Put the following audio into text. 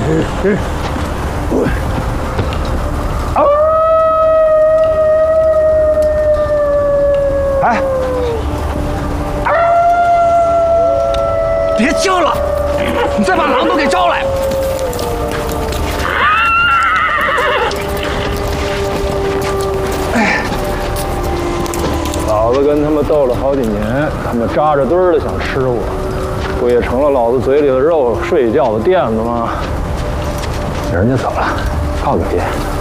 哎，别叫了，你再把狼都给招来。哎，老子跟他们斗了好几年，他们扎着堆儿的想吃我，不也成了老子嘴里的肉、睡觉的垫子吗？人家走了，告个别。